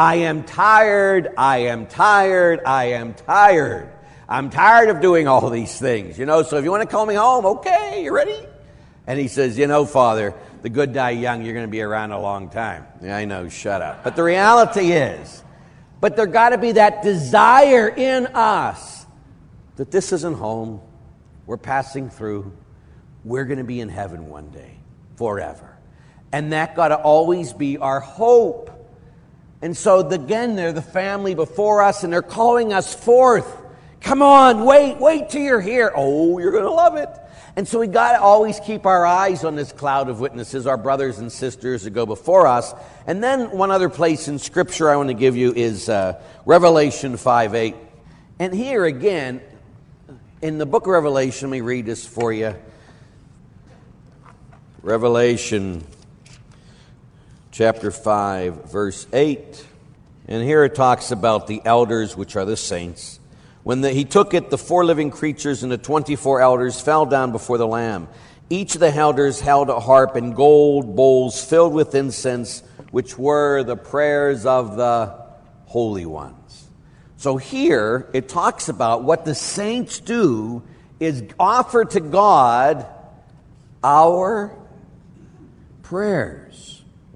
I am tired, I am tired, I am tired. I'm tired of doing all these things, so if you want to call me home, okay, you ready? And he says, Father, the good die young, you're going to be around a long time. Yeah, I know, shut up. But the reality is, there got to be that desire in us that this isn't home. We're passing through. We're going to be in heaven one day, forever. And that got to always be our hope. And so again, they're the family before us, and they're calling us forth. Come on, wait till you're here. Oh, you're going to love it. And so we got to always keep our eyes on this cloud of witnesses, our brothers and sisters that go before us. And then one other place in Scripture I want to give you is Revelation 5:8. And here again, in the book of Revelation, let me read this for you. Revelation chapter 5, verse 8. And here it talks about the elders, which are the saints. When he took it, the 4 living creatures and the 24 elders fell down before the Lamb. Each of the elders held a harp and gold bowls filled with incense, which were the prayers of the holy ones. So here it talks about what the saints do is offer to God our prayers.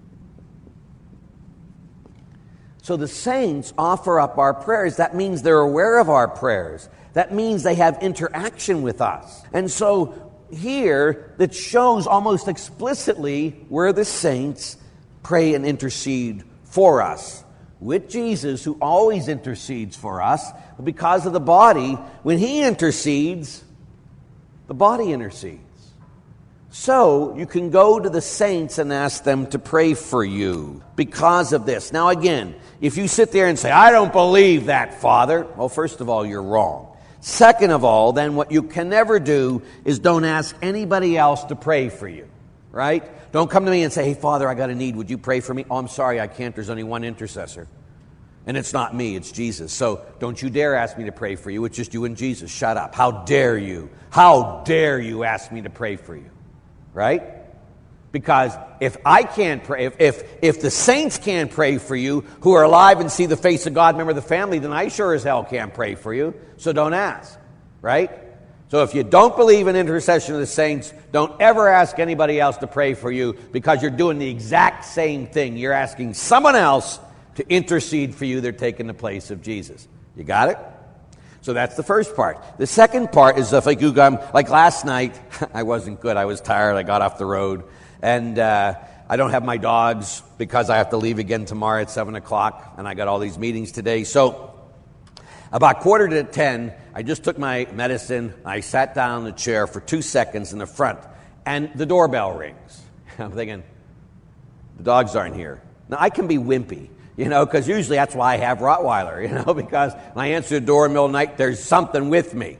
So the saints offer up our prayers. That means they're aware of our prayers. That means they have interaction with us. And so here, that shows almost explicitly where the saints pray and intercede for us. With Jesus, who always intercedes for us, but because of the body, when he intercedes, the body intercedes. So you can go to the saints and ask them to pray for you because of this. Now again, if you sit there and say, I don't believe that, Father, well, first of all, you're wrong. Second of all, then what you can never do is don't ask anybody else to pray for you, right? Don't come to me and say, hey, Father, I got a need. Would you pray for me? Oh, I'm sorry, I can't. There's only one intercessor. And it's not me, it's Jesus. So don't you dare ask me to pray for you. It's just you and Jesus. Shut up. How dare you? How dare you ask me to pray for you? Right? Because if I can't pray, if the saints can't pray for you who are alive and see the face of God, member of the family, then I sure as hell can't pray for you. So don't ask. Right? So if you don't believe in intercession of the saints, don't ever ask anybody else to pray for you, because you're doing the exact same thing. You're asking someone else to intercede for you. They're taking the place of Jesus. You got it? So that's the first part. The second part is if like last night, I wasn't good. I was tired. I got off the road. And I don't have my dogs because I have to leave again tomorrow at 7 o'clock. And I got all these meetings today. So about 9:45, I just took my medicine. I sat down in the chair for 2 seconds in the front. And the doorbell rings. I'm thinking, the dogs aren't here. Now, I can be wimpy. Because usually that's why I have Rottweiler, because when I answer the door in the middle of the night, there's something with me.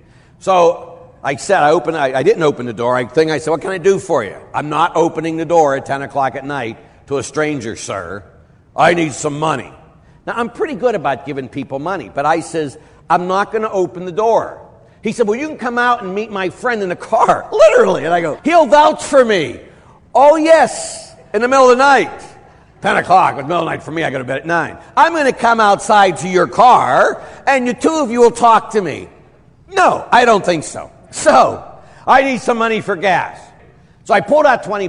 So I said, I didn't open the door. I said, what can I do for you? I'm not opening the door at 10 o'clock at night to a stranger, sir. I need some money. Now, I'm pretty good about giving people money, but I says, I'm not going to open the door. He said, well, you can come out and meet my friend in the car, literally. And I go, he'll vouch for me. Oh, yes, in the middle of the night. 10 o'clock was middle of the night for me. I go to bed at 9. I'm going to come outside to your car, and the two of you will talk to me. No, I don't think so. So, I need some money for gas. So I pulled out $20,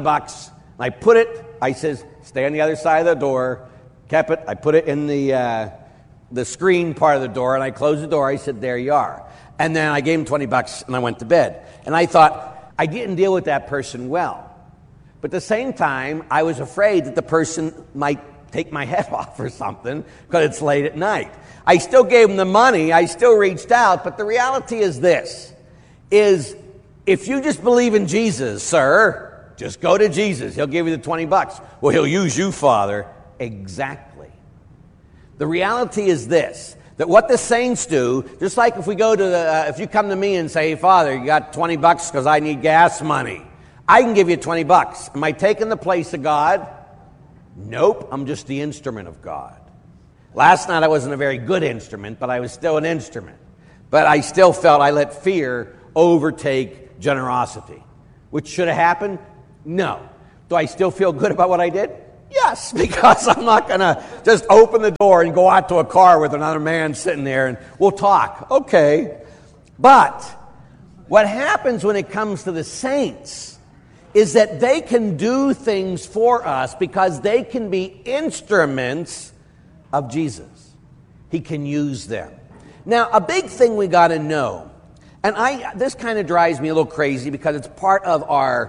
and I says, stay on the other side of the door. Kept it. I put it in the screen part of the door, and I closed the door. I said, there you are. And then I gave him $20, and I went to bed. And I thought, I didn't deal with that person well. But at the same time, I was afraid that the person might take my head off or something because it's late at night. I still gave him the money. I still reached out. But the reality is this, is if you just believe in Jesus, sir, just go to Jesus. He'll give you the $20. Well, he'll use you, Father. Exactly. The reality is this, that what the saints do, just like if we go to if you come to me and say, hey, Father, you got $20 because I need gas money. I can give you $20. Am I taking the place of God? Nope, I'm just the instrument of God. Last night I wasn't a very good instrument, but I was still an instrument. But I still felt I let fear overtake generosity. Which should have happened? No. Do I still feel good about what I did? Yes, because I'm not going to just open the door and go out to a car with another man sitting there and we'll talk. Okay. But what happens when it comes to the saints is that they can do things for us because they can be instruments of Jesus. He can use them. Now, a big thing we got to know, and this kind of drives me a little crazy because it's part of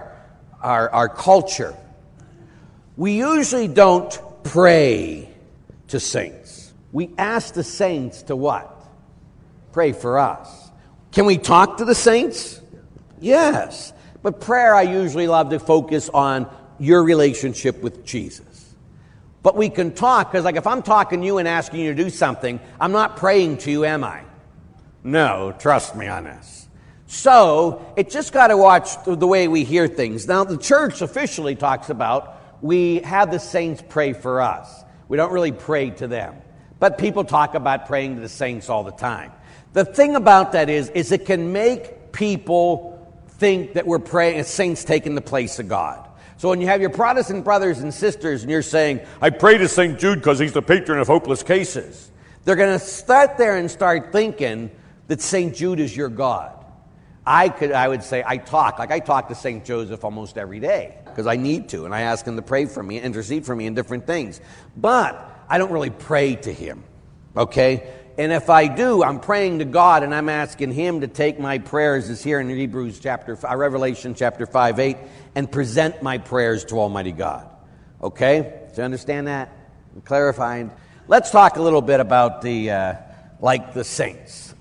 our culture. We usually don't pray to saints. We ask the saints to what? Pray for us. Can we talk to the saints? Yes. But prayer, I usually love to focus on your relationship with Jesus. But we can talk, because like if I'm talking to you and asking you to do something, I'm not praying to you, am I? No, trust me on this. So, it just got to watch the way we hear things. Now, the church officially talks about we have the saints pray for us. We don't really pray to them. But people talk about praying to the saints all the time. The thing about that is it can make people think that we're praying as saints taking the place of God. So when you have your Protestant brothers and sisters and you're saying, I pray to St. Jude because he's the patron of hopeless cases, they're going to start there and start thinking that St. Jude is your God. I would say I talk to St. Joseph almost every day because I need to, and I ask him to pray for me, intercede for me in different things. But I don't really pray to him, okay? And if I do, I'm praying to God and I'm asking him to take my prayers, as here in Revelation chapter 5:8, and present my prayers to Almighty God. Okay? Do you understand that? I'm clarifying. Let's talk a little bit about the saints.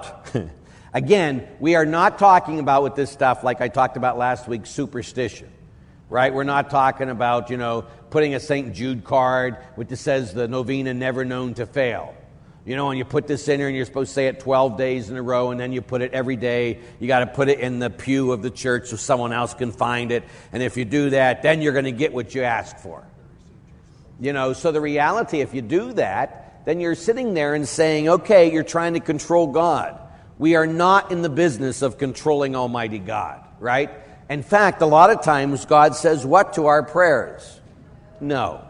Again, we are not talking about with this stuff, like I talked about last week, superstition. Right? We're not talking about, putting a St. Jude card which says the novena never known to fail. And you put this in there and you're supposed to say it 12 days in a row, and then you put it every day. You got to put it in the pew of the church so someone else can find it. And if you do that, then you're going to get what you asked for. So the reality, if you do that, then you're sitting there and saying, okay, you're trying to control God. We are not in the business of controlling Almighty God, right? In fact, a lot of times God says what to our prayers? No.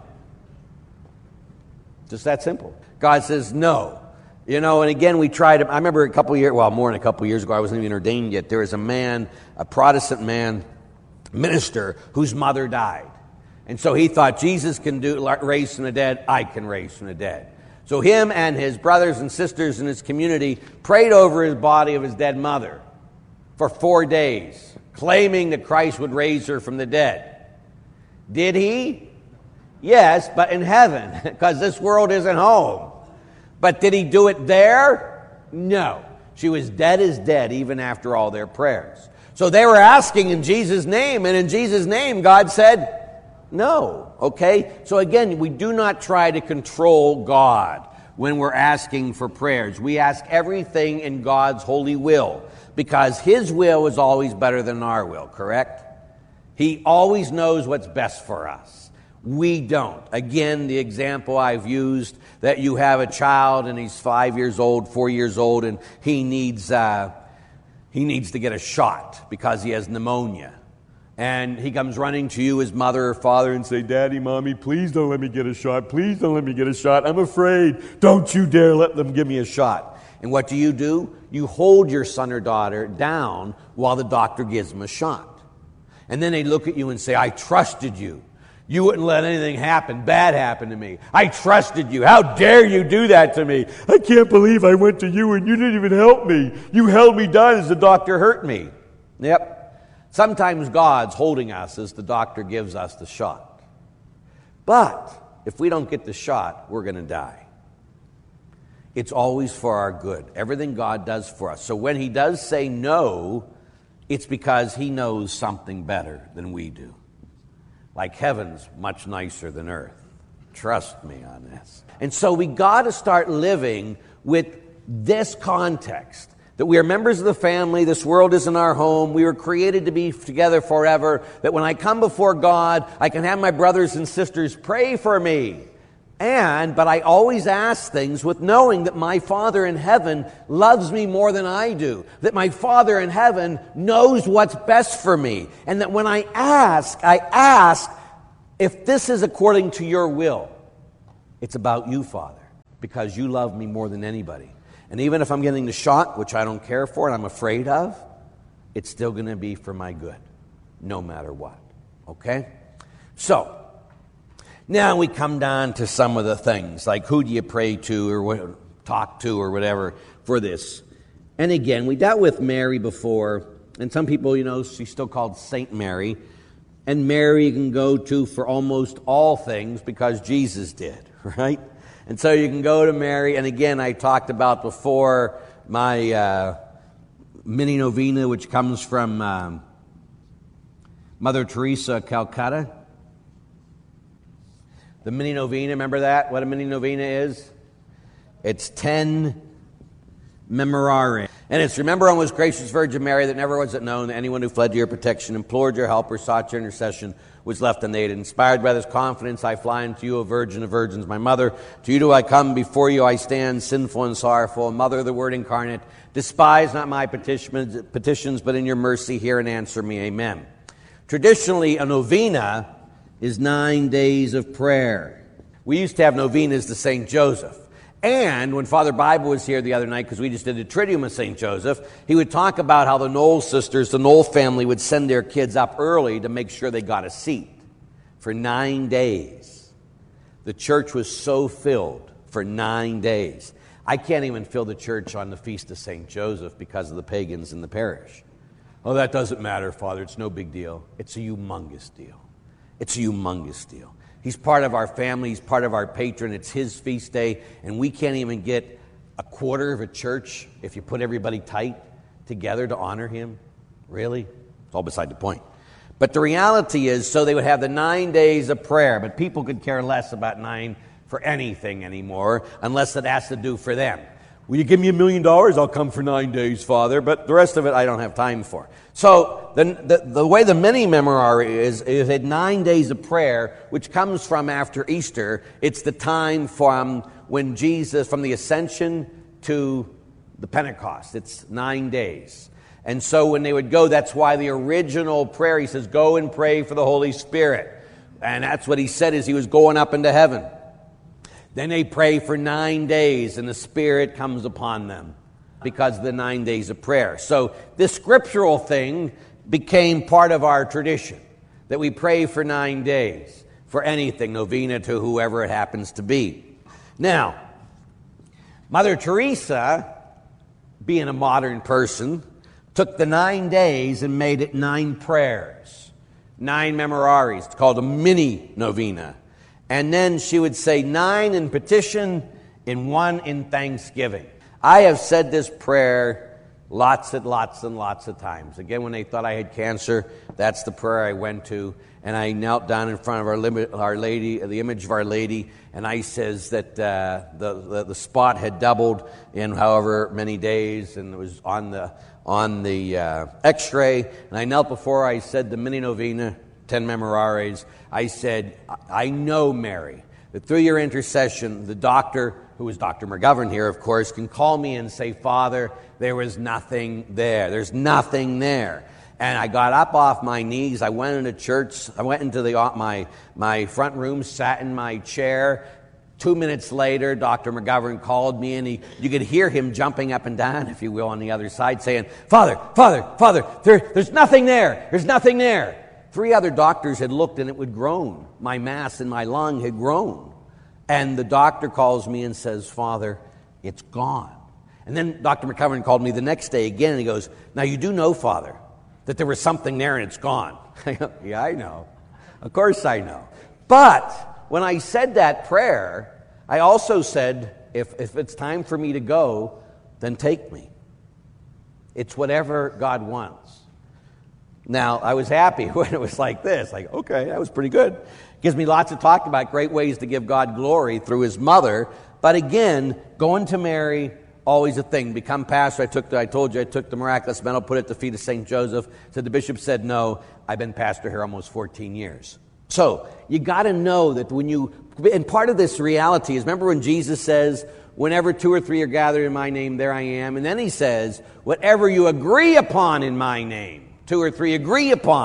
Just that simple. God says no. And again, we tried to, I remember more than a couple years ago, I wasn't even ordained yet, there was a Protestant man, minister, whose mother died. And so he thought, Jesus can raise from the dead, I can raise from the dead. So him and his brothers and sisters in his community prayed over his body of his dead mother for 4 days, claiming that Christ would raise her from the dead. Did he? Yes, but in heaven, because this world isn't home. But did he do it there? No. She was dead as dead even after all their prayers. So they were asking in Jesus' name, and in Jesus' name God said no. Okay? So again, we do not try to control God when we're asking for prayers. We ask everything in God's holy will because his will is always better than our will, correct? He always knows what's best for us. We don't. Again, the example I've used, that you have a child and he's 5 years old, 4 years old, and he needs to get a shot because he has pneumonia. And he comes running to you, his mother or father, and say, Daddy, Mommy, please don't let me get a shot. Please don't let me get a shot. I'm afraid. Don't you dare let them give me a shot. And what do? You hold your son or daughter down while the doctor gives them a shot. And then they look at you and say, I trusted you. You wouldn't let anything bad happen to me. I trusted you. How dare you do that to me? I can't believe I went to you and you didn't even help me. You held me down as the doctor hurt me. Yep. Sometimes God's holding us as the doctor gives us the shot. But if we don't get the shot, we're going to die. It's always for our good. Everything God does for us. So when he does say no, it's because he knows something better than we do. Like heaven's much nicer than earth. Trust me on this. And so we got to start living with this context. That we are members of the family. This world isn't our home. We were created to be together forever. That when I come before God, I can have my brothers and sisters pray for me. But I always ask things with knowing that my Father in heaven loves me more than I do. That my Father in heaven knows what's best for me. And that when I ask If this is according to your will, it's about you, Father, because you love me more than anybody. And even if I'm getting the shot, which I don't care for and I'm afraid of, it's still going to be for my good, no matter what. Okay? So, now we come down to some of the things, like who do you pray to or talk to or whatever for this. And again, we dealt with Mary before, and some people, she's still called Saint Mary. And Mary you can go to for almost all things because Jesus did, right? And so you can go to Mary, and again, I talked about before my mini novena, which comes from Mother Teresa of Calcutta. The mini novena, remember that? What a mini novena is? It's 10 memorare. And it's remember, O most gracious Virgin Mary, that never was it known that anyone who fled to your protection, implored your help, or sought your intercession was left unaided. Inspired by this confidence, I fly unto you, O Virgin of Virgins, my Mother. To you do I come, before you I stand, sinful and sorrowful. Mother of the Word incarnate, despise not my petitions, but in your mercy hear and answer me. Amen. Traditionally, a novena is 9 days of prayer. We used to have novenas to St. Joseph. And when Father Bible was here the other night, because we just did a Triduum of St. Joseph, he would talk about how the Knoll sisters, the Knoll family, would send their kids up early to make sure they got a seat for 9 days. The church was so filled for 9 days. I can't even fill the church on the Feast of St. Joseph because of the pagans in the parish. Oh, that doesn't matter, Father. It's no big deal. It's a humongous deal. It's a humongous deal. He's part of our family. He's part of our patron. It's his feast day. And we can't even get a quarter of a church if you put everybody tight together to honor him. Really? It's all beside the point. But the reality is, so they would have the 9 days of prayer. But people could care less about 9 for anything anymore unless it has to do for them. Will you give me $1 million? I'll come for 9 days, Father. But the rest of it I don't have time for. So the way the mini memorare is at 9 days of prayer, which comes from after Easter. It's the time from when Jesus, from the Ascension to the Pentecost. It's 9 days. And so when they would go, that's why the original prayer, he says, go and pray for the Holy Spirit. And that's what he said as he was going up into heaven. Then they pray for 9 days, and the Spirit comes upon them because of the 9 days of prayer. So this scriptural thing became part of our tradition, that we pray for 9 days for anything, novena to whoever it happens to be. Now, Mother Teresa, being a modern person, took the 9 days and made it 9 prayers, 9 memoraries. It's called a mini novena. And then she would say 9 in petition and 1 in thanksgiving. I have said this prayer lots and lots of times. Again, when they thought I had cancer, that's the prayer I went to. And I knelt down in front of Our Lady, the image of Our Lady, and I says that the spot had doubled in however many days, and it was on the X-ray. And I knelt before. I said the mini novena, 10 memoraries. I said, I know, Mary, that through your intercession, the doctor, who was Dr. McGovern here, of course, can call me and say, Father, there was nothing there. There's nothing there. And I got up off my knees. I went into church. I went into my front room, sat in my chair. 2 minutes later, Dr. McGovern called me, and you could hear him jumping up and down, if you will, on the other side, saying, Father, there's nothing there. There's nothing there. 3 other doctors had looked, and it had grown. My mass in my lung had grown. And the doctor calls me and says, Father, it's gone. And then Dr. McGovern called me the next day again, and he goes, now you do know, Father, that there was something there and it's gone. Yeah, I know. Of course I know. But when I said that prayer, I also said, if it's time for me to go, then take me. It's whatever God wants. Now, I was happy when it was like this. Like, okay, that was pretty good. Gives me lots to talk about, great ways to give God glory through his mother. But again, going to Mary, always a thing. Become pastor. I told you I took the miraculous medal, put it at the feet of St. Joseph. So the bishop said, no, I've been pastor here almost 14 years. So you got to know that and part of this reality is, remember when Jesus says, whenever 2 or 3 are gathered in my name, there I am. And then he says, whatever you agree upon in my name, 2 or 3 agree upon.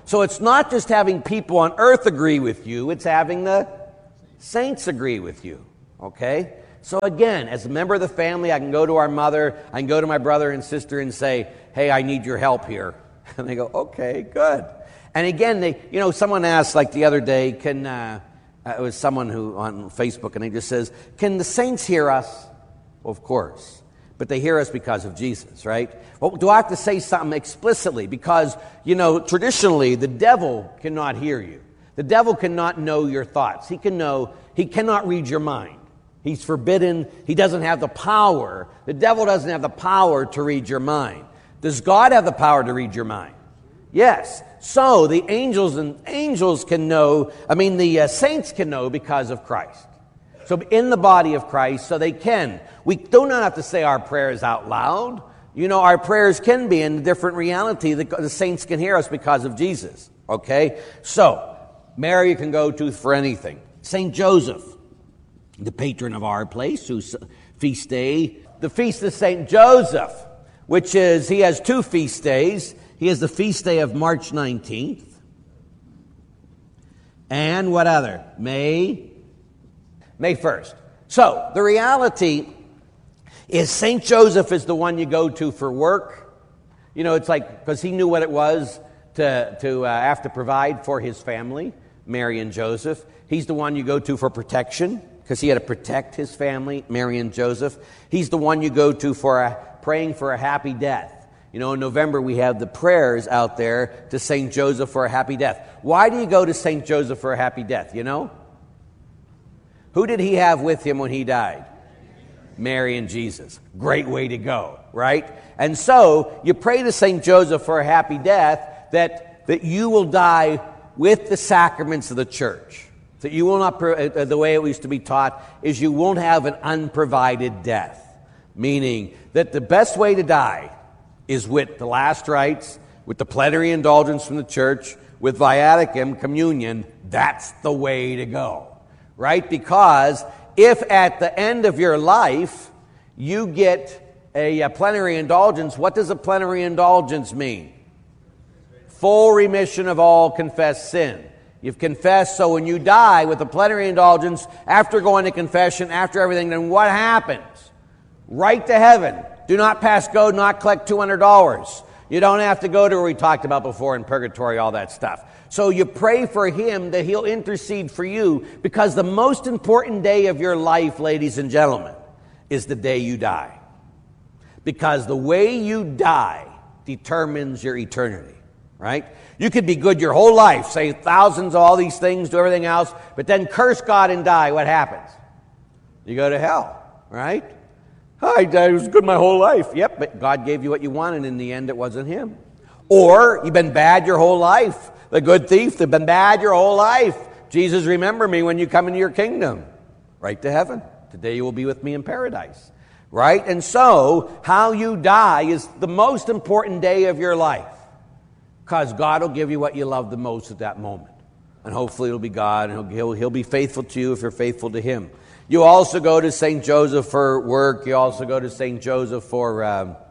So it's not just having people on earth agree with you, it's having the saints agree with you, okay? So again, as a member of the family, I can go to our mother, I can go to my brother and sister and say, hey, I need your help here. And they go, okay, good. And again, someone asked like the other day, it was someone who on Facebook, and he just says, can the saints hear us? Well, of course. But they hear us because of Jesus, right? Well, do I have to say something explicitly? Because, traditionally, the devil cannot hear you. The devil cannot know your thoughts. He cannot read your mind. He's forbidden. He doesn't have the power. The devil doesn't have the power to read your mind. Does God have the power to read your mind? Yes. So the angels can know, the saints can know because of Christ. So in the body of Christ, so they can. We do not have to say our prayers out loud. Our prayers can be in a different reality. The saints can hear us because of Jesus. Okay? So, Mary you can go to for anything. St. Joseph, the patron of our place, whose feast day, the feast of St. Joseph, which is, he has two feast days. He has the feast day of March 19th. And what other? May 1st. So, the reality is St. Joseph is the one you go to for work. It's like, because he knew what it was to have to provide for his family, Mary and Joseph. He's the one you go to for protection, because he had to protect his family, Mary and Joseph. He's the one you go to for praying for a happy death. In November we have the prayers out there to St. Joseph for a happy death. Why do you go to St. Joseph for a happy death, Who did he have with him when he died? Mary and Jesus. Great way to go, right? And so you pray to St. Joseph for a happy death, that you will die with the sacraments of the church. That you will not, the way it used to be taught, is you won't have an unprovided death. Meaning that the best way to die is with the last rites, with the plenary indulgence from the church, with viaticum, communion. That's the way to go, right? Because if at the end of your life you get a plenary indulgence, what does a plenary indulgence mean? Full remission of all confessed sin. You've confessed, so when you die with a plenary indulgence, after going to confession, after everything, then what happens? Right to heaven. Do not pass go, not collect $200. You don't have to go to where we talked about before in purgatory, all that stuff. So you pray for him that he'll intercede for you, because the most important day of your life, ladies and gentlemen, is the day you die. Because the way you die determines your eternity, right? You could be good your whole life, say thousands of all these things, do everything else, but then curse God and die. What happens? You go to hell, right? I was good my whole life. Yep, but God gave you what you wanted. In the end, it wasn't him. Or you've been bad your whole life. The good thief, they've been bad your whole life. Jesus, remember me when you come into your kingdom. Right to heaven. Today you will be with me in paradise. Right? And so, how you die is the most important day of your life. Because God will give you what you love the most at that moment. And hopefully it'll be God, and he'll be faithful to you if you're faithful to him. You also go to St. Joseph for work. You also go to St. Joseph for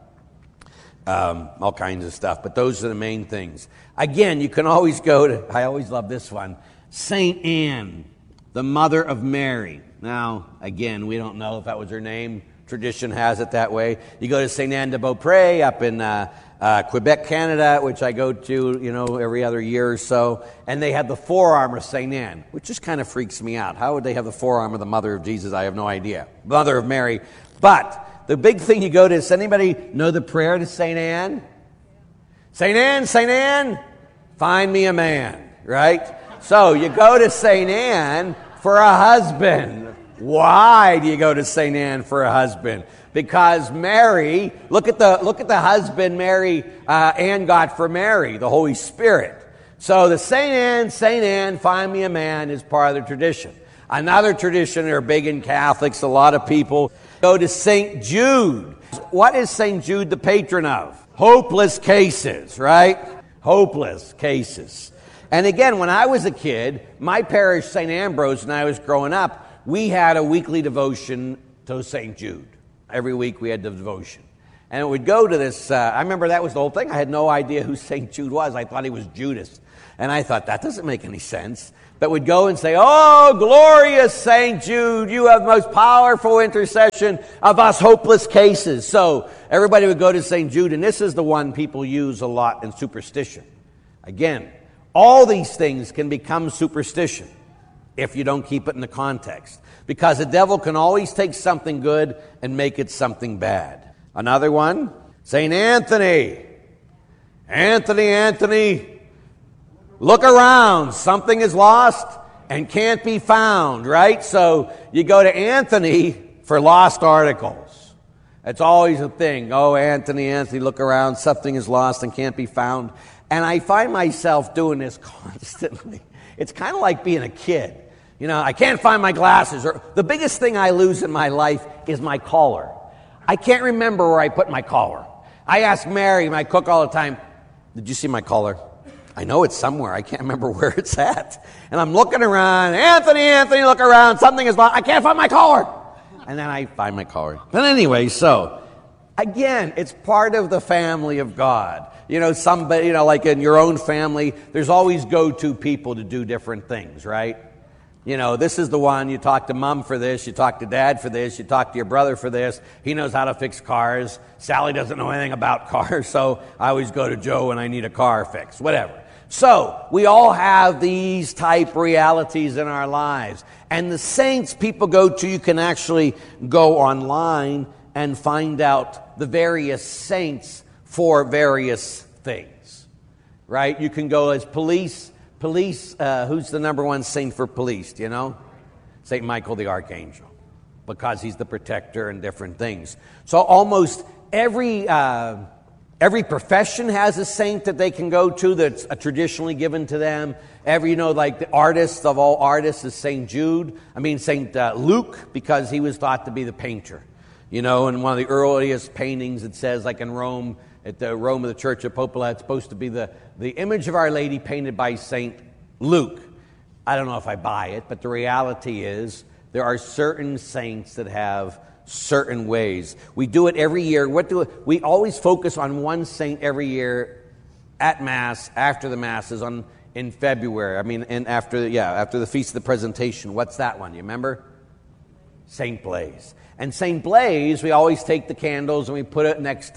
all kinds of stuff. But those are the main things. Again, you can always go to, I always love this one, St. Anne, the mother of Mary. Now, again, we don't know if that was her name. Tradition has it that way. You go to St. Anne de Beaupré up in Quebec, Canada, which I go to, every other year or so. And they have the forearm of St. Anne, which just kind of freaks me out. How would they have the forearm of the mother of Jesus? I have no idea. Mother of Mary. But the big thing you go to, does anybody know the prayer to St. Anne? St. Anne, find me a man, right? So you go to St. Anne for a husband. Why do you go to St. Anne for a husband? Because Mary, look at the husband Anne got for Mary, the Holy Spirit. So the St. Anne, find me a man is part of the tradition. Another tradition, they're big in Catholics, a lot of people go to St. Jude. What is St. Jude the patron of? Hopeless cases, right? Hopeless cases. And again, when I was a kid, my parish, St. Ambrose, when I was growing up, we had a weekly devotion to St. Jude. Every week we had the devotion. And it would go to this, I remember that was the whole thing. I had no idea who St. Jude was. I thought he was Judas. And I thought, that doesn't make any sense. But would go and say, oh, glorious St. Jude, you have the most powerful intercession of us hopeless cases. So everybody would go to St. Jude, and this is the one people use a lot in superstition. Again, all these things can become superstition if you don't keep it in the context. Because the devil can always take something good and make it something bad. Another one, St. Anthony. Anthony, look around. Something is lost and can't be found, right? So you go to Anthony for lost articles. That's always a thing. Oh, Anthony, look around. Something is lost and can't be found. And I find myself doing this constantly. It's kind of like being a kid. You know, I can't find my glasses. Or the biggest thing I lose in my life is my collar. I can't remember where I put my collar. I ask Mary, my cook, all the time, did you see my collar? I know it's somewhere. I can't remember where it's at. And I'm looking around. Anthony, look around. Something is lost. I can't find my collar. And then I find my collar. But anyway, so, again, it's part of the family of God. You know, somebody, you know, like in your own family, there's always go-to people to do different things, right? You know, this is the one, you talk to mom for this, you talk to dad for this, you talk to your brother for this. He knows how to fix cars. Sally doesn't know anything about cars, so I always go to Joe when I need a car fixed, whatever. So, we all have these type realities in our lives. And the saints people go to, you can actually go online and find out the various saints for various things, right? You can go as police, who's the number one saint for police, do you know? St. Michael the Archangel, because he's the protector and different things. So almost every profession has a saint that they can go to that's traditionally given to them. You know, like the artist of all artists is St. St. Luke, because he was thought to be the painter. You know, in one of the earliest paintings, it says, like in Rome, at the Rome of the Church of Popola, it's supposed to be the image of Our Lady painted by St. Luke. I don't know if I buy it, but the reality is there are certain saints that have certain ways. We do it every year. We always focus on one saint every year at Mass, after the Masses, in February. After the Feast of the Presentation. What's that one? You remember? St. Blaise. And St. Blaise, we always take the candles and we put it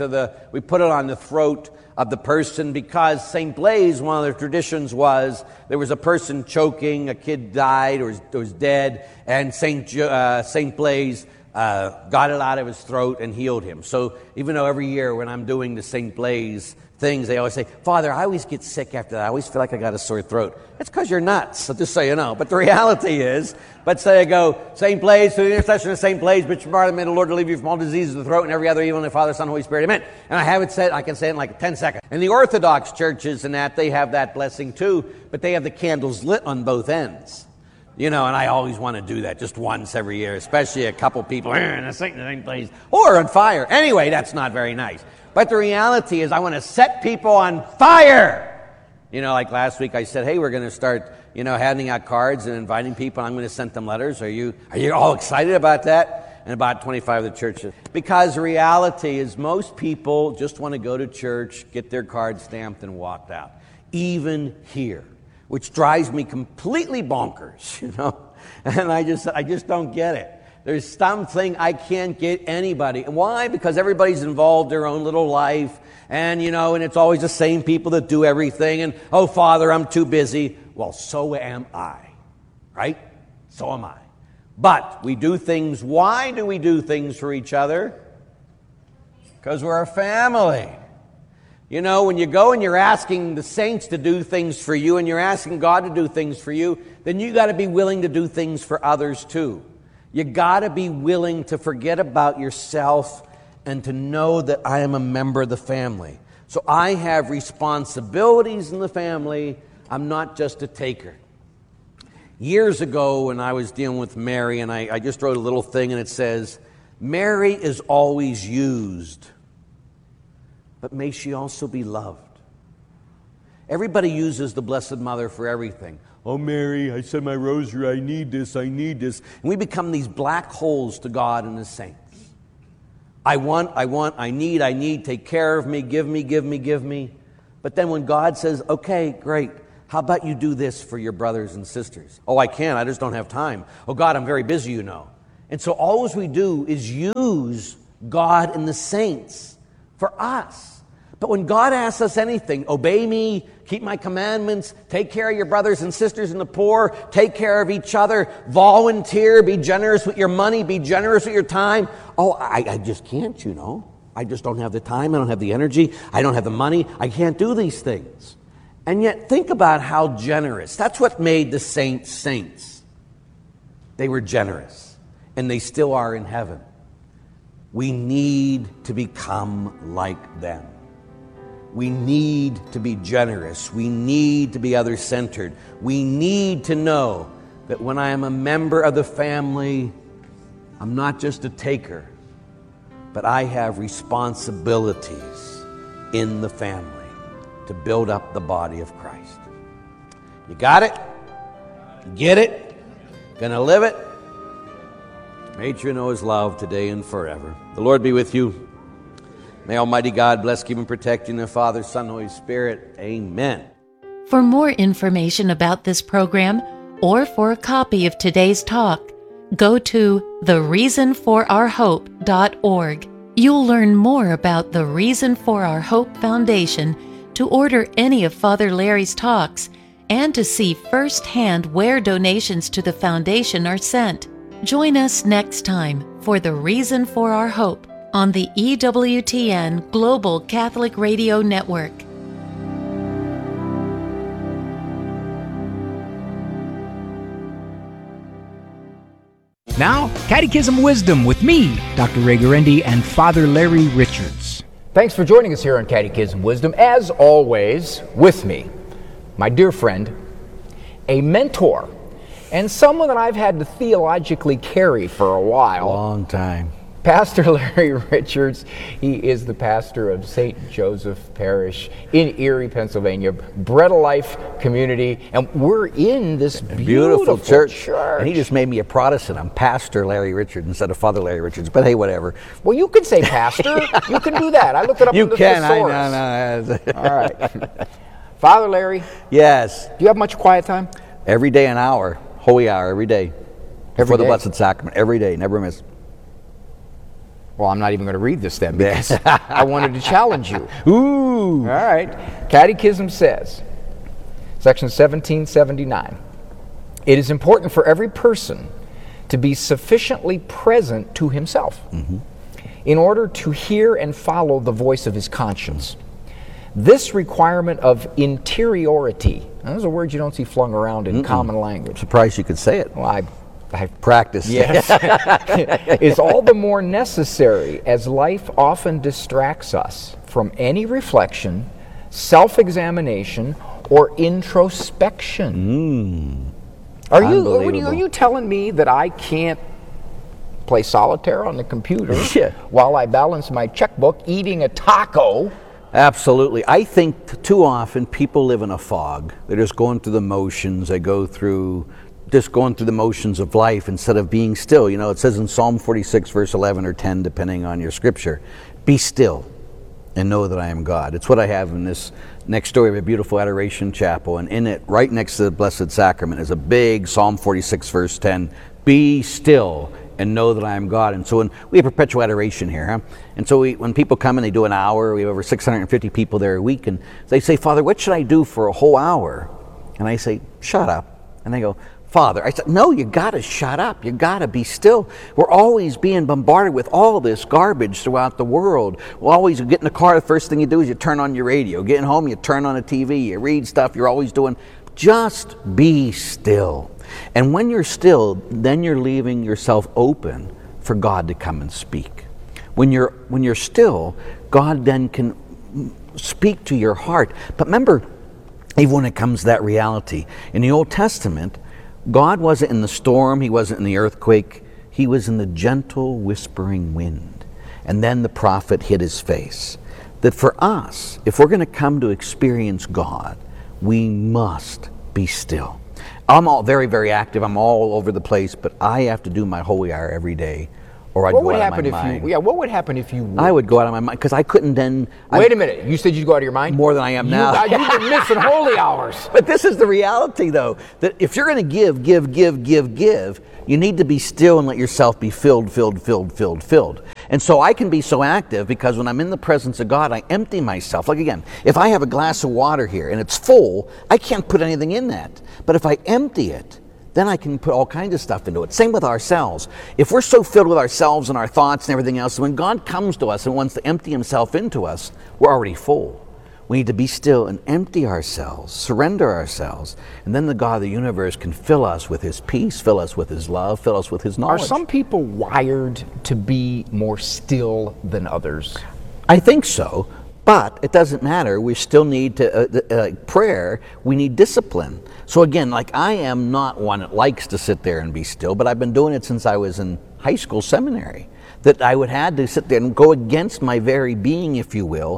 on the throat of the person, because St. Blaise, one of the traditions was there was a person choking, a kid died or was dead, and St. Blaise got it out of his throat and healed him. So even though every year when I'm doing the St. Blaise things, they always say, Father, I always get sick after that. I always feel like I got a sore throat. It's because you're nuts, so just so you know. But the reality is, but say I go, St. Blaise, through the intercession of St. Blaise, but your may the Lord deliver you from all diseases of the throat and every other evil in the Father, Son, Holy Spirit. Amen. And I have it said, I can say it in like 10 seconds. In the Orthodox churches and that, they have that blessing too, but they have the candles lit on both ends. You know, and I always want to do that just once every year, especially a couple people in the St. Blaise, or on fire. Anyway, that's not very nice. But the reality is I want to set people on fire. You know, like last week I said, hey, we're going to start, handing out cards and inviting people. I'm going to send them letters. Are you all excited about that? And about 25 of the churches. Because the reality is most people just want to go to church, get their card stamped, and walk out. Even here. Which drives me completely bonkers, And I just don't get it. There's something I can't get anybody. Why? Because everybody's involved in their own little life. And, and it's always the same people that do everything. And, oh, Father, I'm too busy. Well, so am I. Right? So am I. But we do things. Why do we do things for each other? Because we're a family. When you go and you're asking the saints to do things for you and you're asking God to do things for you, then you got to be willing to do things for others too. You got to be willing to forget about yourself and to know that I am a member of the family. So I have responsibilities in the family. I'm not just a taker. Years ago when I was dealing with Mary, and I just wrote a little thing and it says, Mary is always used, but may she also be loved. Everybody uses the Blessed Mother for everything. Oh, Mary, I said my rosary, I need this. And we become these black holes to God and His saints. I want, I need, take care of me, give me. But then when God says, okay, great, how about you do this for your brothers and sisters? Oh, I can't, I just don't have time. Oh, God, I'm very busy, you know. And so all we do is use God and the saints for us. But when God asks us anything, obey me, keep my commandments, take care of your brothers and sisters and the poor, take care of each other, volunteer, be generous with your money, be generous with your time. Oh, I just can't, you know. I just don't have the time, I don't have the energy, I don't have the money, I can't do these things. And yet, think about how generous. That's what made the saints saints. They were generous, and they still are in heaven. We need to become like them. We need to be generous. We need to be other-centered. We need to know that when I am a member of the family, I'm not just a taker, but I have responsibilities in the family to build up the body of Christ. You got it? Get it? Gonna live it? Made sure you know His love today and forever. The Lord be with you. May Almighty God bless, keep, and protect you in the Father, Son, Holy Spirit. Amen. For more information about this program or for a copy of today's talk, go to thereasonforourhope.org. You'll learn more about the Reason for Our Hope Foundation, to order any of Father Larry's talks, and to see firsthand where donations to the foundation are sent. Join us next time for The Reason for Our Hope on the EWTN Global Catholic Radio Network. Now, Catechism Wisdom with me, Dr. Ray Guarendi, and Father Larry Richards. Thanks for joining us here on Catechism Wisdom. As always, with me, my dear friend, a mentor, and someone that I've had to theologically carry for a while. Long time. Pastor Larry Richards. He is the pastor of St. Joseph Parish in Erie, Pennsylvania, Bread of Life community, and we're in this beautiful church. And he just made me a Protestant. I'm Pastor Larry Richards instead of Father Larry Richards, but hey, whatever. Well, you can say pastor. You can do that. I looked it up in the thesaurus. I know. All right. Father Larry. Yes. Do you have much quiet time? Every day an hour, holy hour, every day. Before the Blessed Sacrament, every day, never miss. Well, I'm not even going to read this then because I wanted to challenge you. Ooh. All right. Catechism says, section 1779, it is important for every person to be sufficiently present to himself in order to hear and follow the voice of his conscience. This requirement of interiority, those are words you don't see flung around in common language. Surprised you could say it. Well, I've practiced. Yes. Is all the more necessary as life often distracts us from any reflection, self-examination, or introspection. Are you telling me that I can't play solitaire on the computer while I balance my checkbook eating a taco? Absolutely. I think too often people live in a fog. They're just going through the motions. They go through going through the motions of life instead of being still. You know, it says in Psalm 46, verse 11 or 10, depending on your scripture, be still and know that I am God. It's what I have in this next story of a beautiful adoration chapel. And in it, right next to the Blessed Sacrament, is a big Psalm 46, verse 10, be still and know that I am God. And so we have perpetual adoration here. And so when people come and they do an hour, we have over 650 people there a week, and they say, Father, what should I do for a whole hour? And I say, shut up. And they go, Father. I said, no, you got to shut up. You got to be still. We're always being bombarded with all this garbage throughout the world. We'll always get in the car, the first thing you do is you turn on your radio. Getting home, you turn on the TV, you read stuff you're always doing. Just be still. And when you're still, then you're leaving yourself open for God to come and speak. When you're still, God then can speak to your heart. But remember, even when it comes to that reality, in the Old Testament, God wasn't in the storm, He wasn't in the earthquake, He was in the gentle whispering wind. And then the prophet hid his face. That for us, if we're going to come to experience God, we must be still. I'm all very, very active, I'm all over the place, but I have to do my holy hour every day or I'd What go would out happen of my if mind. you? Yeah, what would happen if you? I would go out of my mind because I couldn't then. Wait a minute. You said you'd go out of your mind? More than I am now. You've been missing holy hours. But this is the reality, though, that if you're going to give, you need to be still and let yourself be filled. And so I can be so active because when I'm in the presence of God, I empty myself. Like again, if I have a glass of water here and it's full, I can't put anything in that. But if I empty it, then I can put all kinds of stuff into it. Same with ourselves. If we're so filled with ourselves and our thoughts and everything else, when God comes to us and wants to empty himself into us, we're already full. We need to be still and empty ourselves, surrender ourselves, and then the God of the universe can fill us with his peace, fill us with his love, fill us with his knowledge. Are some people wired to be more still than others? I think so, but it doesn't matter. We still need to prayer. We need discipline. So again, like I am not one that likes to sit there and be still, but I've been doing it since I was in high school seminary, that I would have to sit there and go against my very being, if you will,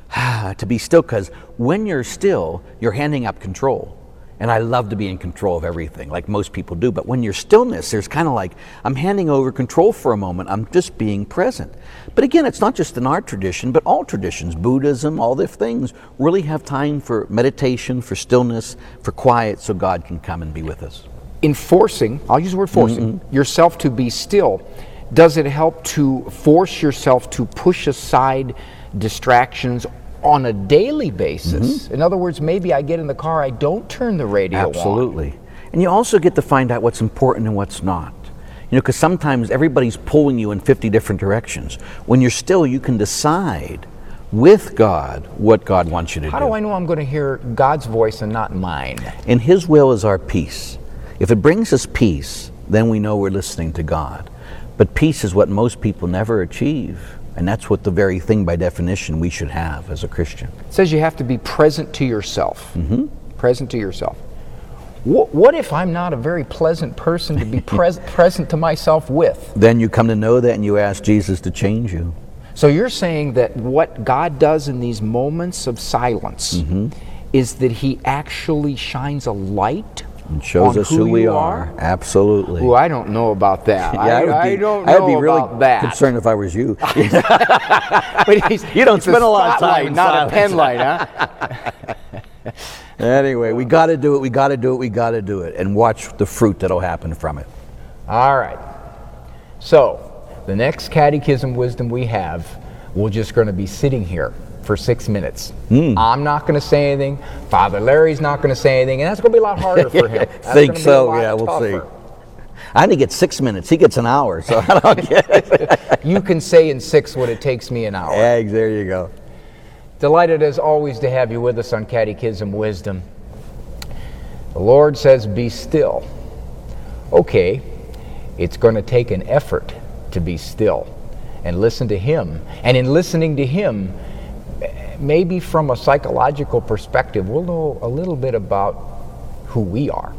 to be still, because when you're still, you're handing up control. And I love to be in control of everything, like most people do. But when you're stillness, there's kind of like, I'm handing over control for a moment. I'm just being present. But again, it's not just in our tradition, but all traditions, Buddhism, all the things, really have time for meditation, for stillness, for quiet, so God can come and be with us. In forcing, I'll use the word forcing, yourself to be still, does it help to force yourself to push aside distractions on a daily basis? In other words, maybe I get in the car, I don't turn the radio on. Absolutely. And you also get to find out what's important and what's not. You know, because sometimes everybody's pulling you in 50 different directions. When you're still, you can decide with God what God wants you to do. How do I know I'm going to hear God's voice and not mine? And his will is our peace. If it brings us peace, then we know we're listening to God. But peace is what most people never achieve. And that's what the very thing by definition we should have as a Christian. It says you have to be present to yourself. Present to yourself. What if I'm not a very pleasant person to be present to myself with? Then you come to know that and you ask Jesus to change you. So you're saying that what God does in these moments of silence is that he actually shines a light and shows on us who we you are. Absolutely. Oh, I don't know about that. I don't know I'd be really about that. concerned if I was you. But You don't spend a lot of time in not silence. a pen light, huh? Anyway, we got to do it. We got to do it, and watch the fruit that'll happen from it. All right. So, the next catechism wisdom we have, we're just going to be sitting here for 6 minutes. I'm not going to say anything. Father Larry's not going to say anything, and that's going to be a lot harder for him. That's Think gonna be a so? lot Yeah, we'll tougher. see. I only get 6 minutes. He gets an hour, so I don't get it. You can say in 6 what it takes me an hour. Eggs, there you go. Delighted as always to have you with us on Catechism Wisdom. The Lord says, be still. Okay, it's going to take an effort to be still and listen to him. And in listening to him, maybe from a psychological perspective, we'll know a little bit about who we are.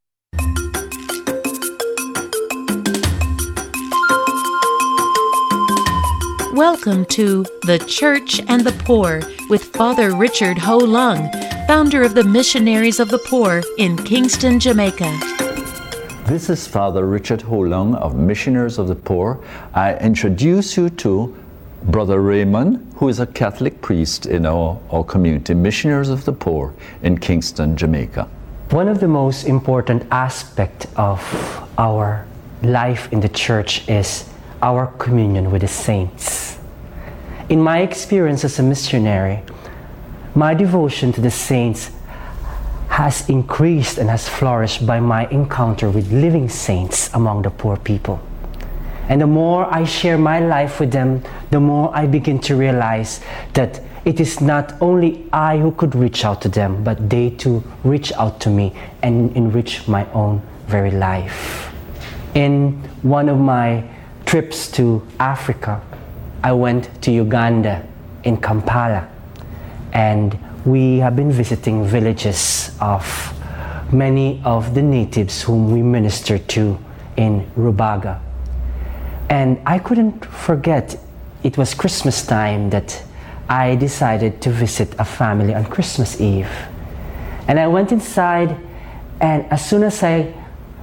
Welcome to The Church and the Poor with Father Richard Ho Lung, founder of the Missionaries of the Poor in Kingston, Jamaica. This is Father Richard Ho Lung of Missionaries of the Poor. I introduce you to Brother Raymond, who is a Catholic priest in our community, Missionaries of the Poor in Kingston, Jamaica. One of the most important aspects of our life in the church is our communion with the saints. In my experience as a missionary, my devotion to the saints has increased and has flourished by my encounter with living saints among the poor people. And the more I share my life with them, the more I begin to realize that it is not only I who could reach out to them, but they too reach out to me and enrich my own very life. In one of my trips to Africa, I went to Uganda in Kampala, and we have been visiting villages of many of the natives whom we ministered to in Rubaga. And I couldn't forget, it was Christmas time that I decided to visit a family on Christmas Eve. And I went inside, and as soon as I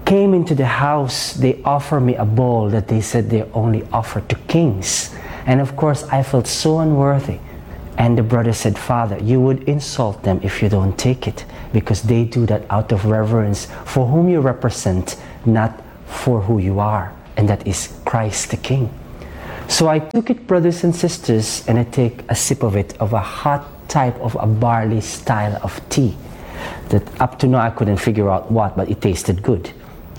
came into the house, they offered me a bowl that they said they only offer to kings. And of course, I felt so unworthy. And the brother said, Father, you would insult them if you don't take it, because they do that out of reverence for whom you represent, not for who you are, and that is Christ the King. So I took it, brothers and sisters, and I take a sip of it, of a hot type of a barley style of tea that up to now I couldn't figure out what, but it tasted good.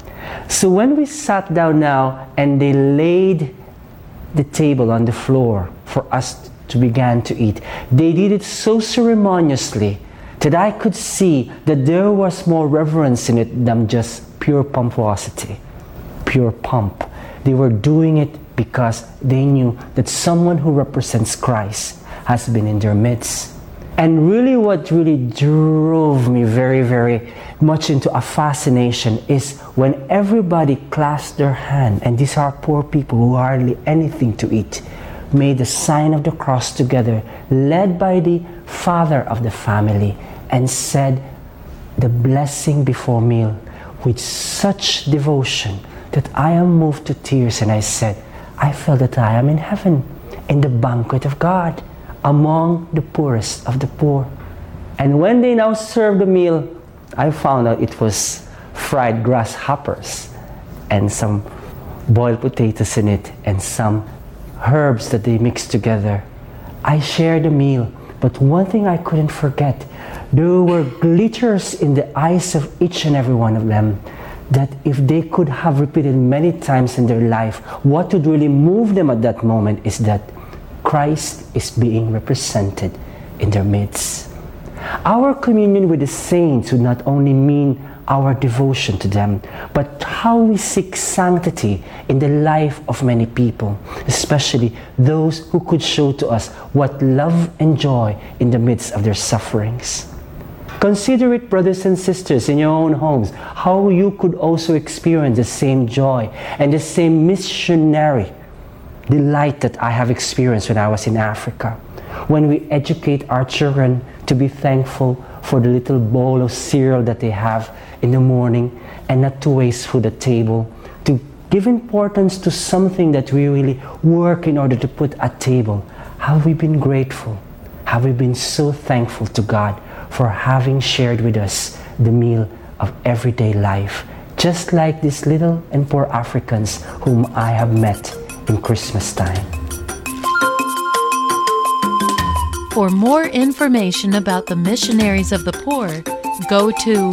So when we sat down now and they laid the table on the floor for us to begin to eat, they did it so ceremoniously that I could see that there was more reverence in it than just pure pomposity, pure pomp. They were doing it because they knew that someone who represents Christ has been in their midst. And really what really drove me very, very much into a fascination is when everybody clasped their hand, and these are poor people who hardly anything to eat, made the sign of the cross together, led by the father of the family, and said the blessing before meal with such devotion that I am moved to tears. And I said, I felt that I am in heaven, in the banquet of God, among the poorest of the poor. And when they now served the meal, I found out it was fried grasshoppers and some boiled potatoes in it and some herbs that they mixed together. I shared the meal, but one thing I couldn't forget, there were glitters in the eyes of each and every one of them that if they could have repeated many times in their life, what would really move them at that moment is that Christ is being represented in their midst. Our communion with the saints would not only mean our devotion to them, but how we seek sanctity in the life of many people, especially those who could show to us what love and joy in the midst of their sufferings. Consider it, brothers and sisters, in your own homes, how you could also experience the same joy and the same missionary delight that I have experienced when I was in Africa. When we educate our children to be thankful for the little bowl of cereal that they have in the morning and not to waste food at table, to give importance to something that we really work in order to put at table. Have we been grateful? Have we been so thankful to God for having shared with us the meal of everyday life, just like these little and poor Africans whom I have met in Christmas time? For more information about the Missionaries of the Poor, go to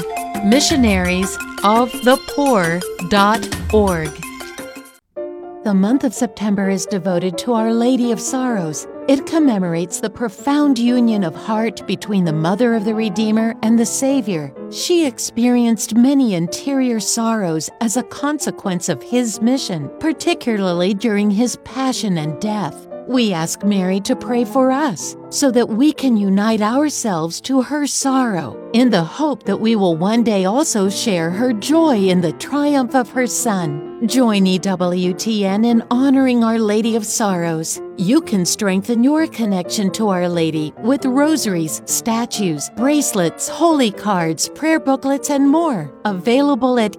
missionariesofthepoor.org. The month of September is devoted to Our Lady of Sorrows. It commemorates the profound union of heart between the Mother of the Redeemer and the Savior. She experienced many interior sorrows as a consequence of His mission, particularly during His passion and death. We ask Mary to pray for us so that we can unite ourselves to her sorrow in the hope that we will one day also share her joy in the triumph of her Son. Join EWTN in honoring Our Lady of Sorrows. You can strengthen your connection to Our Lady with rosaries, statues, bracelets, holy cards, prayer booklets, and more. Available at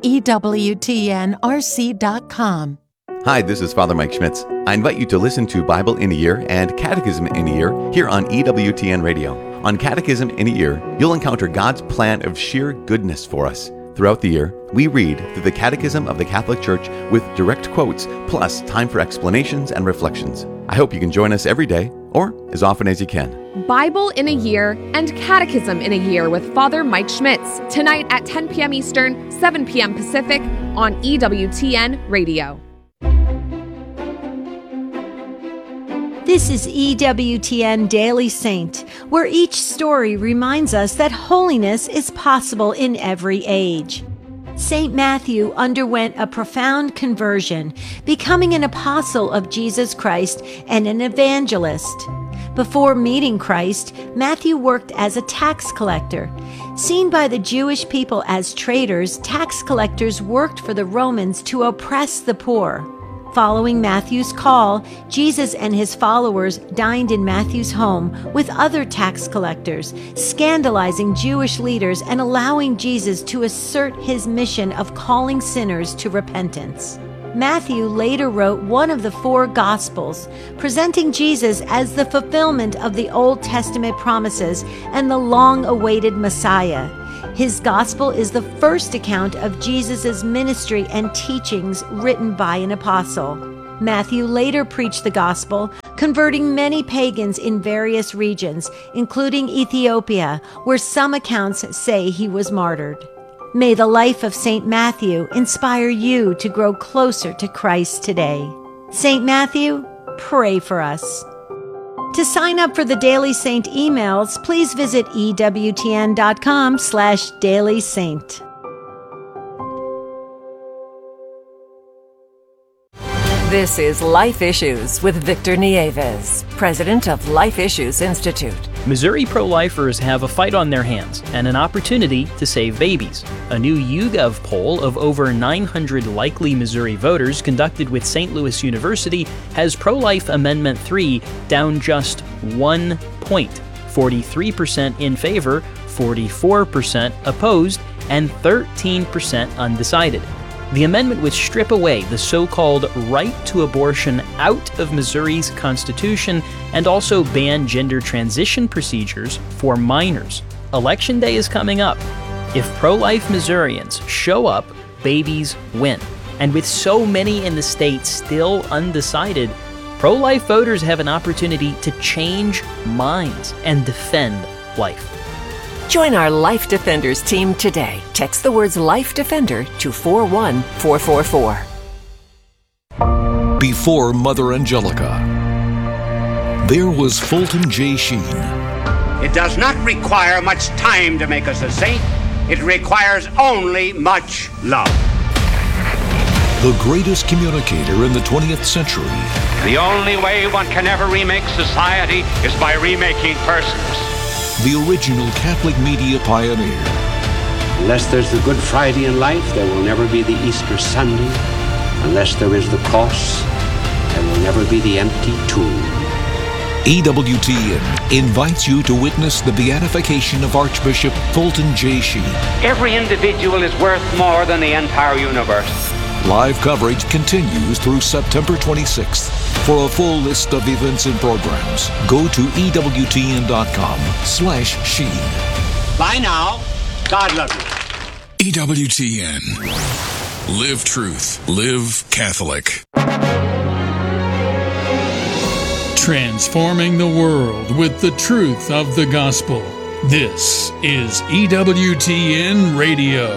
EWTNRC.com. Hi, this is Father Mike Schmitz. I invite you to listen to Bible in a Year and Catechism in a Year here on EWTN Radio. On Catechism in a Year, you'll encounter God's plan of sheer goodness for us. Throughout the year, we read through the Catechism of the Catholic Church with direct quotes, plus time for explanations and reflections. I hope you can join us every day, or as often as you can. Bible in a Year and Catechism in a Year with Father Mike Schmitz, tonight at 10 p.m. Eastern, 7 p.m. Pacific on EWTN Radio. This is EWTN Daily Saint, where each story reminds us that holiness is possible in every age. Saint Matthew underwent a profound conversion, becoming an apostle of Jesus Christ and an evangelist. Before meeting Christ, Matthew worked as a tax collector. Seen by the Jewish people as traitors, tax collectors worked for the Romans to oppress the poor. Following Matthew's call, Jesus and his followers dined in Matthew's home with other tax collectors, scandalizing Jewish leaders and allowing Jesus to assert his mission of calling sinners to repentance. Matthew later wrote one of the 4 Gospels, presenting Jesus as the fulfillment of the Old Testament promises and the long-awaited Messiah. His Gospel is the first account of Jesus' ministry and teachings written by an apostle. Matthew later preached the Gospel, converting many pagans in various regions, including Ethiopia, where some accounts say he was martyred. May the life of St. Matthew inspire you to grow closer to Christ today. St. Matthew, pray for us. To sign up for the Daily Saint emails, please visit ewtn.com/dailysaint. This is Life Issues with Victor Nieves, president of Life Issues Institute. Missouri pro-lifers have a fight on their hands and an opportunity to save babies. A new YouGov poll of over 900 likely Missouri voters conducted with St. Louis University has pro-life Amendment 3 down just 1 point, 43% in favor, 44% opposed, and 13% undecided. The amendment would strip away the so-called right to abortion out of Missouri's Constitution and also ban gender transition procedures for minors. Election day is coming up. If pro-life Missourians show up, babies win. And with so many in the state still undecided, pro-life voters have an opportunity to change minds and defend life. Join our Life Defenders team today. Text the words Life Defender to 41444. Before Mother Angelica, there was Fulton J. Sheen. It does not require much time to make us a saint. It requires only much love. The greatest communicator in the 20th century. The only way one can ever remake society is by remaking persons. The original Catholic media pioneer. Unless there's the Good Friday in life, there will never be the Easter Sunday. Unless there is the cross, there will never be the empty tomb. EWTN invites you to witness the beatification of Archbishop Fulton J. Sheen. Every individual is worth more than the entire universe. Live coverage continues through September 26th. For a full list of events and programs, go to EWTN.com/Sheen. Bye now. God love you. EWTN. Live truth. Live Catholic. Transforming the world with the truth of the gospel. This is EWTN Radio.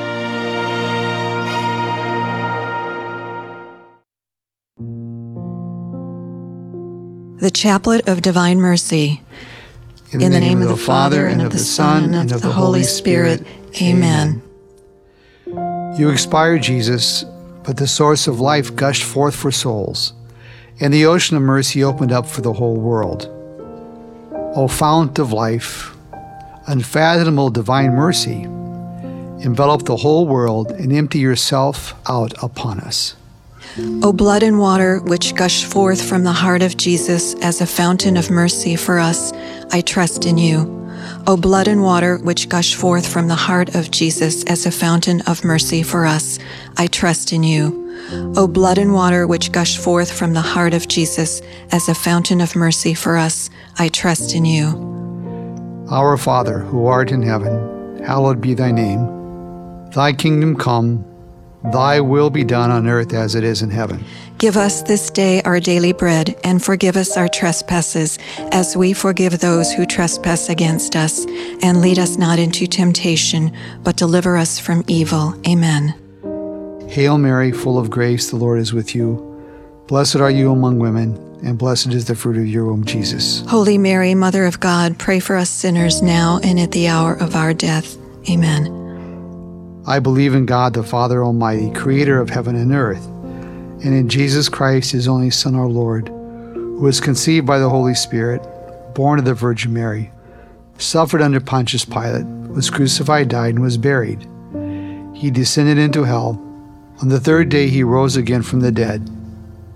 The Chaplet of Divine Mercy. In the name of the Father, and of the Son, and of the Holy Spirit. Amen. You expired, Jesus, but the source of life gushed forth for souls, and the ocean of mercy opened up for the whole world. O fount of life, unfathomable divine mercy, envelop the whole world and empty yourself out upon us. O blood and water which gush forth from the heart of Jesus as a fountain of mercy for us, I trust in you. O blood and water which gush forth from the heart of Jesus as a fountain of mercy for us, I trust in you. O blood and water which gush forth from the heart of Jesus as a fountain of mercy for us, I trust in you. Our Father, who art in heaven, hallowed be thy name. Thy kingdom come, thy will be done on earth as it is in heaven. Give us this day our daily bread, and forgive us our trespasses, as we forgive those who trespass against us. And lead us not into temptation, but deliver us from evil. Amen. Hail Mary, full of grace, the Lord is with you. Blessed are you among women, and blessed is the fruit of your womb, Jesus. Holy Mary, Mother of God, pray for us sinners now and at the hour of our death. Amen. I believe in God, the Father Almighty, creator of heaven and earth, and in Jesus Christ, his only Son, our Lord, who was conceived by the Holy Spirit, born of the Virgin Mary, suffered under Pontius Pilate, was crucified, died, and was buried. He descended into hell. On the third day he rose again from the dead.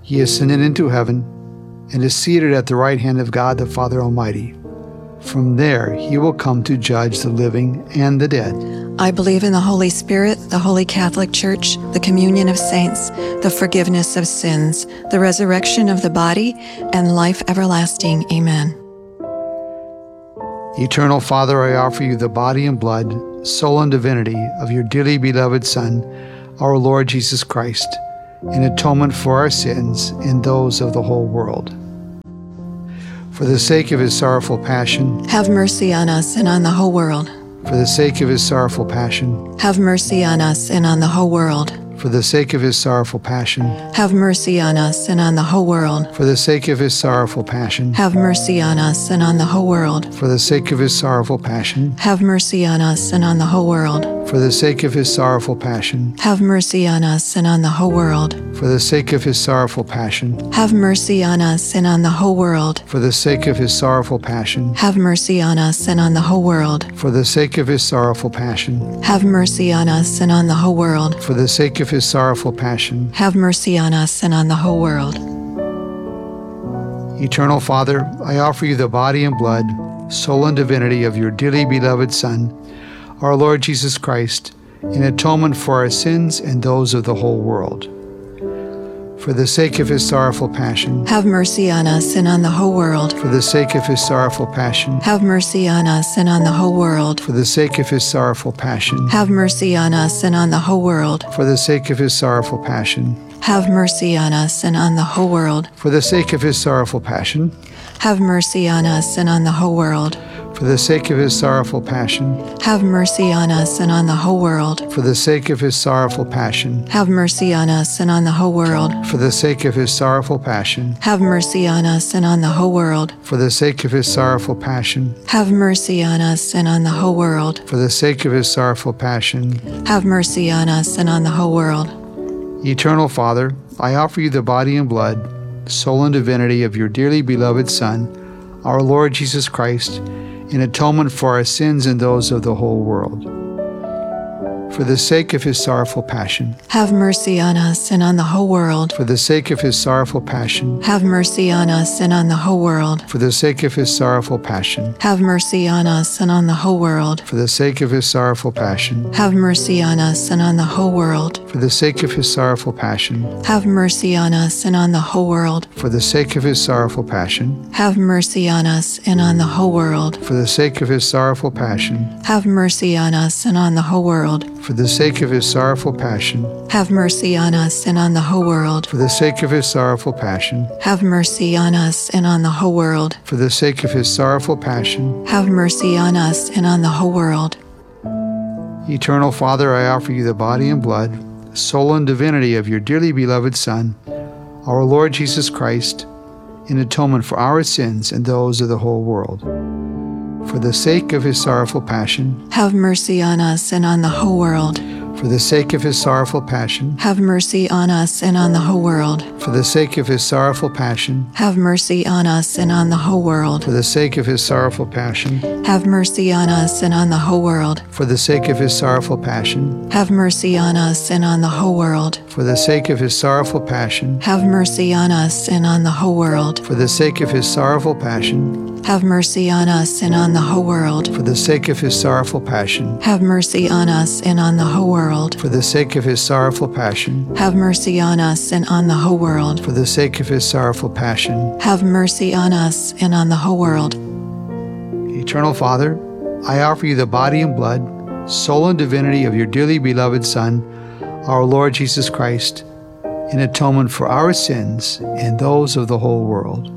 He ascended into heaven and is seated at the right hand of God the Father Almighty. From there he will come to judge the living and the dead. I believe in the Holy Spirit, the Holy Catholic Church, the communion of saints, the forgiveness of sins, the resurrection of the body, and life everlasting. Amen. Eternal Father, I offer you the body and blood, soul and divinity of your dearly beloved Son, our Lord Jesus Christ, in atonement for our sins and those of the whole world. For the sake of his sorrowful passion, have mercy on us and on the whole world. For the sake of his sorrowful passion, have mercy on us and on the whole world. For the sake of his sorrowful passion, have mercy on us and on the whole world. For the sake of his sorrowful passion, have mercy on us and on the whole world. For the sake of his sorrowful passion, have mercy on us and on the whole world. For the sake of his sorrowful passion, have mercy on us and on the whole world. For the sake of his sorrowful passion, have mercy on us and on the whole world. For the sake of his sorrowful passion, have mercy on us and on the whole world. For the sake of his sorrowful passion, have mercy on us and on the whole world. For the sake of his sorrowful passion, have mercy on us and on the whole world. Eternal Father, I offer you the body and blood, soul and divinity of your dearly beloved Son, our Lord Jesus Christ, in atonement for our sins and those of the whole world. For the sake of his sorrowful passion, have mercy on us and on the whole world. For the sake of his sorrowful passion, have mercy on us and on the whole world. For the sake of his sorrowful passion, have mercy on us and on the whole world. For the sake of his sorrowful passion, have mercy on us and on the whole world. For the sake of his sorrowful passion, have mercy on us and on the whole world. For the sake of his sorrowful passion, have mercy on us and on the whole world. For the sake of his sorrowful passion, have mercy on us and on the whole world. For the sake of his sorrowful passion, have mercy on us and on the whole world. For the sake of his sorrowful passion, have mercy on us and on the whole world. For the sake of his sorrowful passion, have mercy on us and on the whole world. Eternal Father, I offer you the body and blood, soul and divinity of your dearly beloved Son, our Lord Jesus Christ, in atonement for our sins and those of the whole world. For the sake of his sorrowful passion, have mercy on us and on the whole world. For the sake of his sorrowful passion, have mercy on us and on the whole world. For the sake of his sorrowful passion, have mercy on us and on the whole world. For the sake of his sorrowful passion, have mercy on us and on the whole world. For the sake of his sorrowful passion, have mercy on us and on the whole world. For the sake of his sorrowful passion, have mercy on us and on the whole world. For the sake of his sorrowful passion, have mercy on us and on the whole world. For the sake of his sorrowful passion, have mercy on us and on the whole world. For the sake of his sorrowful passion, have mercy on us and on the whole world. For the sake of his sorrowful passion, have mercy on us and on the whole world. Eternal Father, I offer you the body and blood, soul and divinity of your dearly beloved Son, our Lord Jesus Christ, in atonement for our sins and those of the whole world. For the sake of his sorrowful passion, have mercy on us and on the whole world. For the sake of his sorrowful passion, have mercy on us and on the whole world. For the sake of his sorrowful passion, have mercy on us and on the whole world. For the sake of his sorrowful passion, have mercy on us and on the whole world. For the sake of his sorrowful passion, have mercy on us and on the whole world. For the sake of his sorrowful passion, have mercy on us and on the whole world. For the sake of his sorrowful passion, have mercy on us and on the whole world. For the sake of his sorrowful passion, have mercy on us and on the whole world. For the sake of his sorrowful passion, have mercy on us and on the whole world. For the sake of his sorrowful passion, have mercy on us and on the whole world. Eternal Father, I offer you the body and blood, soul and divinity of your dearly beloved Son, our Lord Jesus Christ, in atonement for our sins and those of the whole world.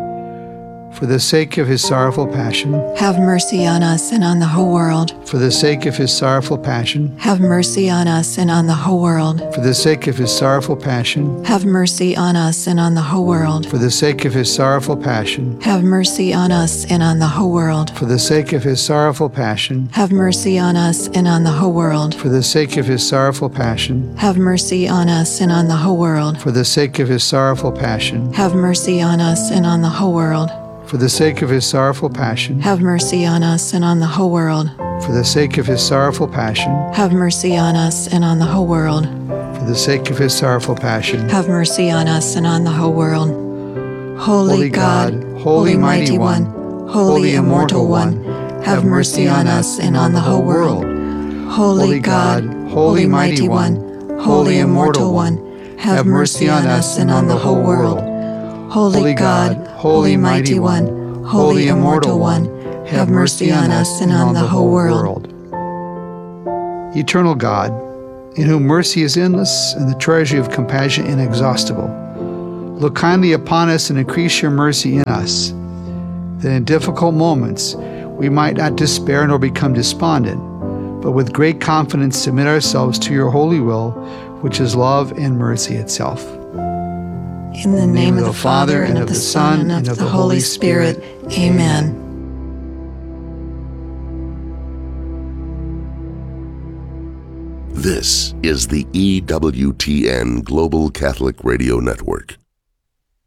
For the sake of his sorrowful passion, have mercy on us and on the whole world. For the sake of his sorrowful passion, have mercy on us and on the whole world. For the sake of his sorrowful passion, have mercy on us and on the whole world. For the sake of his sorrowful passion, have mercy on us and on the whole world. For the sake of his sorrowful passion, have mercy on us and on the whole world. For the sake of his sorrowful passion, have mercy on us and on the whole world. For the sake of his sorrowful passion, have mercy on us and on the whole world. For the sake of his sorrowful passion, have mercy on us and on the whole world. For the sake of his sorrowful passion, have mercy on us and on the whole world. For for the sake of his sorrowful passion, have mercy on us and on the whole world. Holy God, Holy Mighty One, Holy Immortal One, have mercy on us and on the whole world. Holy God, Holy Mighty One, Holy Immortal One, have mercy on us and on the whole world. Holy God, Holy Mighty One, Holy Immortal One, have mercy on us and on the whole world. Eternal God, in whom mercy is endless and the treasury of compassion inexhaustible, look kindly upon us and increase your mercy in us, that in difficult moments we might not despair nor become despondent, but with great confidence submit ourselves to your holy will, which is love and mercy itself. In the name of the Father, and of the Son, and of the Holy Spirit. Amen. This is the EWTN Global Catholic Radio Network.